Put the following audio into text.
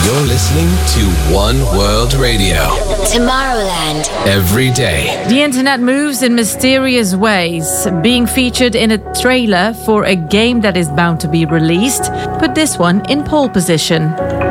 You're listening to One World Radio. Tomorrowland. Every day. The internet moves in mysterious ways. Being featured in a trailer for a game that is bound to be released put this one in pole position.